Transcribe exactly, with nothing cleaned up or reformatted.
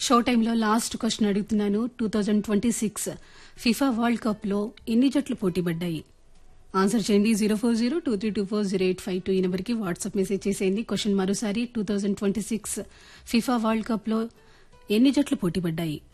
Show టైంలో last question అడుగుతున్నాను. Two thousand twenty six FIFA world cup లో ఎన్ని జట్లు పోటీపడ్డాయి? ఆన్సర్ చేయండి. Zero four zero two three two four zero eight five two ఈ నెంబర్కి వాట్సాప్ మెసేజ్ చేసేయండి. క్వశ్చన్ మరోసారి, two thousand twenty six FIFA world cup లో ఎన్ని జట్లు పోటీపడ్డాయి?